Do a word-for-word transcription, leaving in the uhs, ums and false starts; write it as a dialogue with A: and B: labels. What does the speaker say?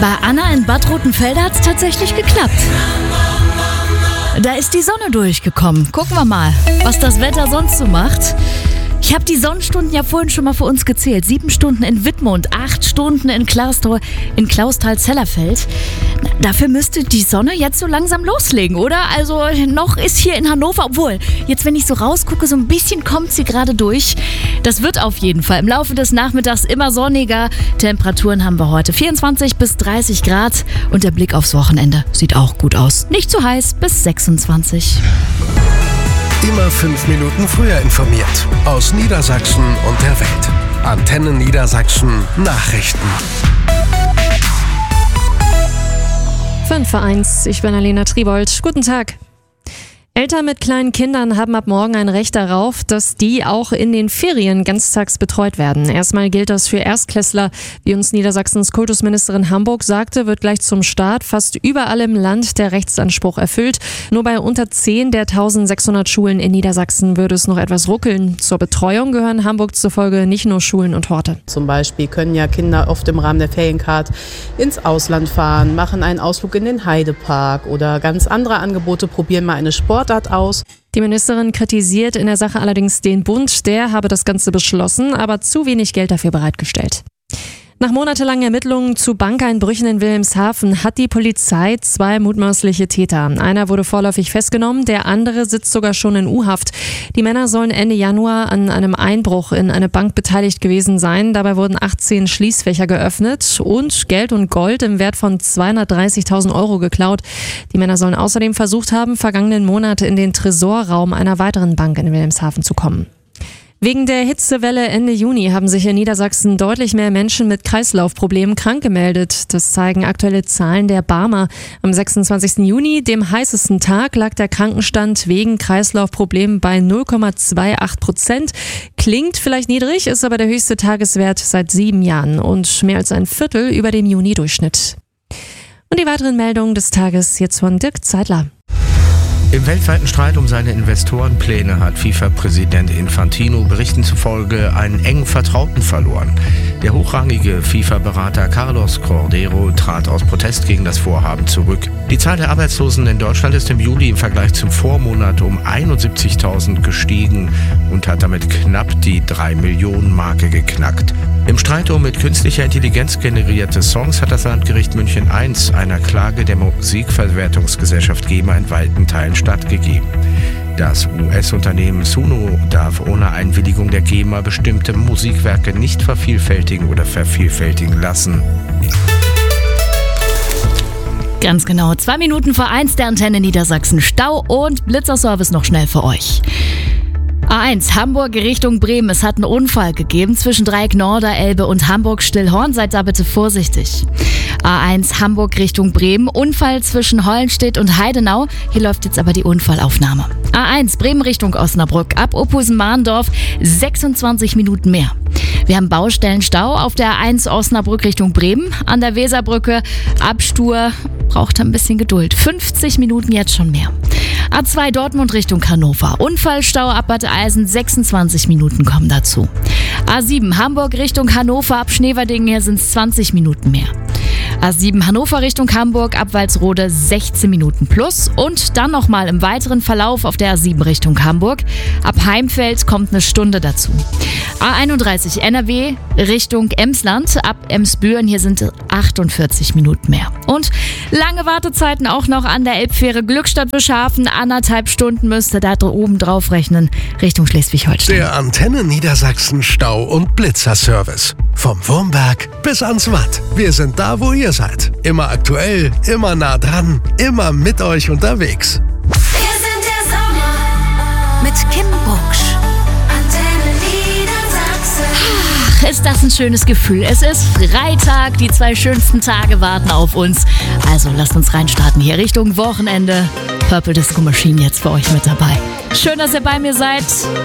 A: Bei Anna in Bad Rotenfelde hat es tatsächlich geklappt. Da ist die Sonne durchgekommen. Gucken wir mal, was das Wetter sonst so macht. Ich habe die Sonnenstunden ja vorhin schon mal für uns gezählt. Sieben Stunden in Wittmund, acht Stunden in, Klausthal, in Clausthal-Zellerfeld. Dafür müsste die Sonne jetzt so langsam loslegen, oder? Also noch ist hier in Hannover, obwohl, jetzt wenn ich so rausgucke, so ein bisschen kommt sie gerade durch. Das wird auf jeden Fall im Laufe des Nachmittags immer sonniger. Temperaturen haben wir heute vierundzwanzig bis dreißig Grad und der Blick aufs Wochenende sieht auch gut aus. Nicht zu heiß bis sechsundzwanzig.
B: Immer fünf Minuten früher informiert. Aus Niedersachsen und der Welt. Antenne Niedersachsen Nachrichten.
C: fünf vor eins, ich bin Alena Tribold. Guten Tag. Eltern mit kleinen Kindern haben ab morgen ein Recht darauf, dass die auch in den Ferien ganztags betreut werden. Erstmal gilt das für Erstklässler. Wie uns Niedersachsens Kultusministerin Hamburg sagte, wird gleich zum Start fast überall im Land der Rechtsanspruch erfüllt. Nur bei unter zehn der eintausendsechshundert Schulen in Niedersachsen würde es noch etwas ruckeln. Zur Betreuung gehören Hamburg zufolge nicht nur Schulen und Horte.
D: Zum Beispiel können ja Kinder oft im Rahmen der Feriencard ins Ausland fahren, machen einen Ausflug in den Heidepark oder ganz andere Angebote, probieren mal eine Sport aus.
C: Die Ministerin kritisiert in der Sache allerdings den Bund, der habe das Ganze beschlossen, aber zu wenig Geld dafür bereitgestellt. Nach monatelangen Ermittlungen zu Bankeinbrüchen in Wilhelmshaven hat die Polizei zwei mutmaßliche Täter. Einer wurde vorläufig festgenommen, der andere sitzt sogar schon in U-Haft. Die Männer sollen Ende Januar an einem Einbruch in eine Bank beteiligt gewesen sein. Dabei wurden achtzehn Schließfächer geöffnet und Geld und Gold im Wert von zweihundertdreißigtausend Euro geklaut. Die Männer sollen außerdem versucht haben, vergangenen Monat in den Tresorraum einer weiteren Bank in Wilhelmshaven zu kommen. Wegen der Hitzewelle Ende Juni haben sich in Niedersachsen deutlich mehr Menschen mit Kreislaufproblemen krank gemeldet. Das zeigen aktuelle Zahlen der Barmer. Am sechsundzwanzigsten Juni, dem heißesten Tag, lag der Krankenstand wegen Kreislaufproblemen bei null Komma achtundzwanzig Prozent. Klingt vielleicht niedrig, ist aber der höchste Tageswert seit sieben Jahren und mehr als ein Viertel über dem Juni-Durchschnitt. Und die weiteren Meldungen des Tages jetzt von Dirk Zeitler.
E: Im weltweiten Streit um seine Investorenpläne hat FIFA-Präsident Infantino Berichten zufolge einen engen Vertrauten verloren. Der hochrangige FIFA-Berater Carlos Cordeiro trat aus Protest gegen das Vorhaben zurück. Die Zahl der Arbeitslosen in Deutschland ist im Juli im Vergleich zum Vormonat um einundsiebzigtausend gestiegen und hat damit knapp die drei Millionen Marke geknackt. Im Streit um mit künstlicher Intelligenz generierte Songs hat das Landgericht München eins einer Klage der Musikverwertungsgesellschaft GEMA in weiten Teilen stattgegeben. Das U S-Unternehmen Suno darf ohne Einwilligung der GEMA bestimmte Musikwerke nicht vervielfältigen oder vervielfältigen lassen.
A: Ganz genau, zwei Minuten vor eins der Antenne Niedersachsen. Stau und Blitzerservice noch schnell für euch. A eins, Hamburg Richtung Bremen. Es hat einen Unfall gegeben zwischen Dreieck Norderelbe und Hamburg-Stillhorn. Seid da bitte vorsichtig. A eins, Hamburg Richtung Bremen. Unfall zwischen Hollenstedt und Heidenau. Hier läuft jetzt aber die Unfallaufnahme. A eins, Bremen Richtung Osnabrück. Ab Ophusen-Mahndorf sechsundzwanzig Minuten mehr. Wir haben Baustellenstau auf der A eins Osnabrück Richtung Bremen. An der Weserbrücke Abstur. Braucht ein bisschen Geduld. fünfzig Minuten jetzt schon mehr. A zwei Dortmund Richtung Hannover. Unfallstau ab Bad Eisen, sechsundzwanzig Minuten kommen dazu. A sieben Hamburg Richtung Hannover ab Schneverdingen, hier sind es zwanzig Minuten mehr. A sieben Hannover Richtung Hamburg ab Walsrode sechzehn Minuten plus und dann nochmal im weiteren Verlauf auf der A sieben Richtung Hamburg. Ab Heimfeld kommt eine Stunde dazu. A einunddreißig N R W Richtung Emsland ab Emsbüren, hier sind achtundvierzig Minuten mehr. Und lange Wartezeiten auch noch an der Elbfähre Glückstadt-Bischhafen. Anderthalb Stunden müsste da oben drauf rechnen Richtung Schleswig-Holstein.
B: Der Antenne Niedersachsen Stau- und Blitzerservice. Vom Wurmberg bis ans Watt. Wir sind da, wo ihr seid. Immer aktuell, immer nah dran, immer mit euch unterwegs.
F: Wir sind der Sommer
A: Mit Kim Bucksch.
F: Antenne Niedersachsen.
A: Ach, ist das ein schönes Gefühl. Es ist Freitag, die zwei schönsten Tage warten auf uns. Also lasst uns reinstarten hier Richtung Wochenende. Purple Disco Machine jetzt für euch mit dabei. Schön, dass ihr bei mir seid.